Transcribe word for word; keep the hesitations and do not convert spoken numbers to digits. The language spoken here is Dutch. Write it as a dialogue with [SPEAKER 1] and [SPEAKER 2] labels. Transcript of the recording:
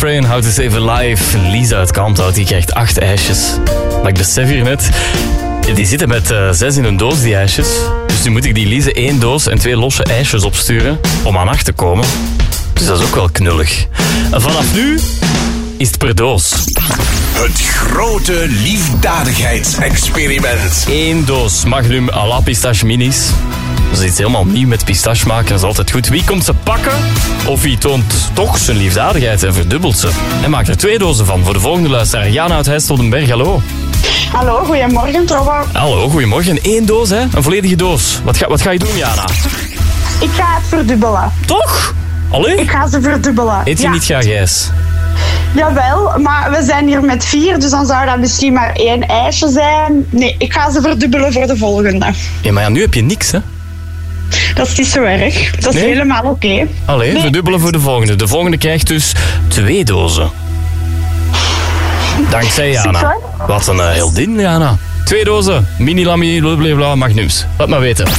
[SPEAKER 1] Frey en How to Save a Life. Lisa uit Kalmthout, die krijgt acht ijsjes. Maar ik besef hier net, die zitten met uh, zes in een doos, die ijsjes. Dus nu moet ik die Lise één doos en twee losse ijsjes opsturen om aan acht te komen. Dus dat is ook wel knullig. En vanaf nu is het per doos.
[SPEAKER 2] Het grote liefdadigheidsexperiment.
[SPEAKER 1] Eén doos Magnum à la pistache minis. Dat is iets helemaal nieuw met pistache maken, dat is altijd goed. Wie komt ze pakken? Of wie toont toch zijn liefdadigheid en verdubbelt ze? En maakt er twee dozen van voor de volgende luisteraar. Jana uit Heisteldenberg, hallo.
[SPEAKER 3] Hallo, goedemorgen, Trobbe.
[SPEAKER 1] Hallo, goedemorgen. Eén doos, hè? Een volledige doos. Wat ga, wat ga je doen, Jana?
[SPEAKER 3] Ik ga het verdubbelen.
[SPEAKER 1] Toch? Allee?
[SPEAKER 3] Ik ga ze verdubbelen.
[SPEAKER 1] Eet je
[SPEAKER 3] ja.
[SPEAKER 1] niet graag ijs?
[SPEAKER 3] Jawel, maar we zijn hier met vier, dus dan zou dat misschien maar één ijsje zijn. Nee, ik ga ze verdubbelen voor de volgende.
[SPEAKER 1] Ja, maar ja, nu heb je niks, hè?
[SPEAKER 3] Dat is niet zo erg. Dat is
[SPEAKER 1] Nee?
[SPEAKER 3] helemaal oké. Okay.
[SPEAKER 1] Allee,
[SPEAKER 3] Nee.
[SPEAKER 1] verdubbelen voor de volgende. De volgende krijgt dus twee dozen. Dankzij Jana.
[SPEAKER 3] Super.
[SPEAKER 1] Wat een uh, heldin, Jana. Twee dozen, mini-lamie, blablabla, Magnums. Laat maar weten.